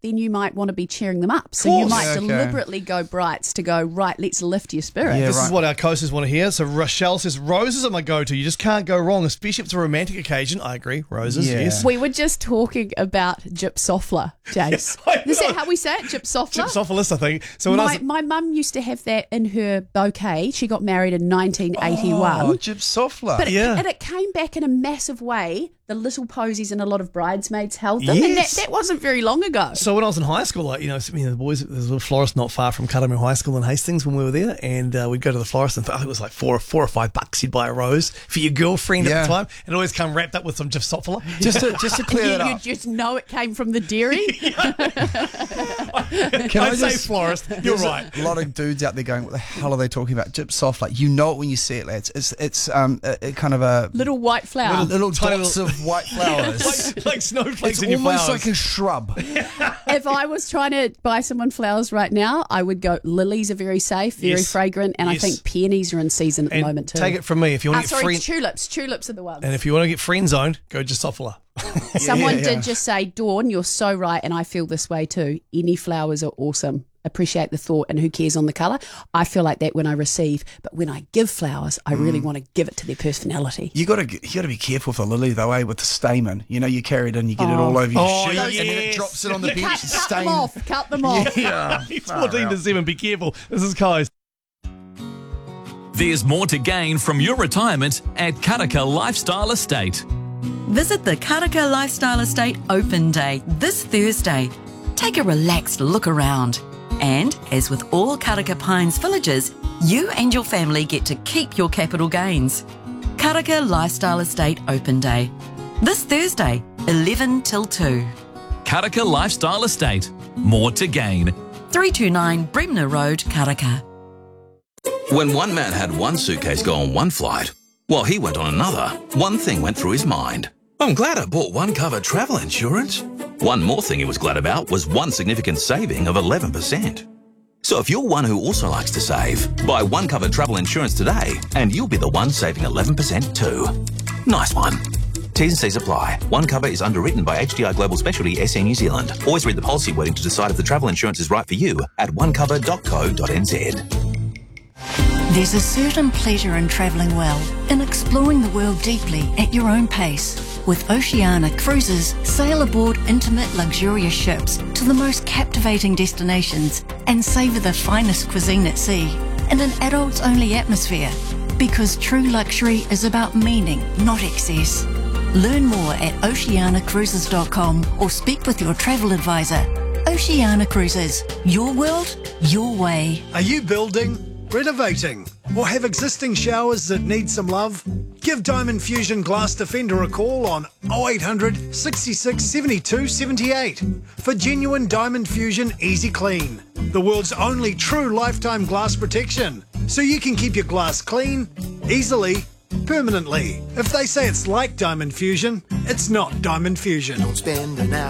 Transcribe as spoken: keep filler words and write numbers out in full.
then you might want to be cheering them up. So you might Yeah, okay. deliberately go brights to go, right, let's lift your spirits. Yeah, This right. is what our coasters want to hear. So Rochelle says, roses are my go-to. You just can't go wrong, especially if it's a romantic occasion. I agree. Roses, Yeah. yes. We were just talking about gypsophla, Jace. I Is that know. how we say it? Gypsophla? Gypsophilus, I think. So when I My, was... my mum used to have that in her bouquet. She got married in nineteen eighty-one. Oh, gypsophila. But it, Yeah. and it came back in a massive way. The little posies and a lot of bridesmaids held them. And that, Yes. that wasn't very long ago. So when I was in high school, like, you know, you know, the boys, there's a little florist not far from Cuttamer High School in Hastings when we were there, and uh, we'd go to the florist, and I think it was like four, four or five bucks you'd buy a rose for your girlfriend at Yeah. the time, and it always come wrapped up with some gypsophila. Just to, just to clear you, that you up. just know it came from the dairy. Can I I say just- florist, you're There's right. A lot of dudes out there going, "What the hell are they talking about?" Gypsophila. Like, you know it when you see it, lads. It's it's um a, a kind of a Little white flower. little tiny dots little- of white flowers. like, like snowflakes It's in your almost flowers. like a shrub. If I was trying to buy someone flowers right now, I would go, lilies are very safe, very Yes. fragrant, and Yes. I think peonies are in season at the And moment too. take it from me, if you want Ah, to get sorry, friend, tulips. Tulips are the ones. and if you want to get friend zoned, go gypsophila. Someone yeah, did yeah. just say, Dawn, you're so right, and I feel this way too. Any flowers are awesome. Appreciate the thought, and who cares on the colour? I feel like that when I receive, but when I give flowers, I Mm. really want to give it to their personality. You gotta you gotta be careful with a lily though, eh? With the stamen, you know, you carry it in, you get it Oh. all over your Oh, shirt, yes. and then it drops it on the Cut- beach. Cut, and cut stain. them off. Cut them off. Yeah, It's far fourteen to out. seven, be careful. This is Coast. There's more to gain from your retirement at Karaka Lifestyle Estate. Visit the Karaka Lifestyle Estate Open Day this Thursday. Take a relaxed look around. And, as with all Karaka Pines villages, you and your family get to keep your capital gains. Karaka Lifestyle Estate Open Day. This Thursday, eleven till two. Karaka Lifestyle Estate. More to gain. three two nine Bremner Road, Karaka. When one man had one suitcase go on one flight, while he went on another, one thing went through his mind. I'm glad I bought one cover travel insurance. One more thing he was glad about was one significant saving of eleven percent. So if you're one who also likes to save, buy one cover travel insurance today and you'll be the one saving eleven percent too. Nice one. T's and C's apply. One cover is underwritten by H D I Global Specialty S A New Zealand. Always read the policy wording to decide if the travel insurance is right for you at one cover dot co dot n z. There's a certain pleasure in travelling well, in exploring the world deeply at your own pace. With Oceania Cruises, sail aboard intimate, luxurious ships to the most captivating destinations and savour the finest cuisine at sea in an adults-only atmosphere. Because true luxury is about meaning, not excess. Learn more at oceania cruises dot com or speak with your travel advisor. Oceania Cruises, your world, your way. Are you building, renovating, or have existing showers that need some love? Give Diamond Fusion Glass Defender a call on oh eight hundred, sixty-six, seventy-two, seventy-eight for genuine Diamond Fusion Easy Clean, the world's only true lifetime glass protection, so you can keep your glass clean, easily, permanently. If they say it's like Diamond Fusion, it's not Diamond Fusion. Don't spend an hour.